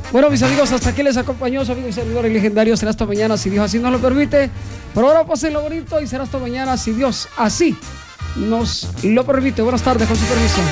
Bueno, mis amigos, hasta aquí les acompañó su amigo y servidor el legendario. Será hasta mañana, si Dios así nos lo permite. Por ahora pásenlo bonito y será hasta mañana, si Dios así nos lo permite. Buenas tardes, con su permiso.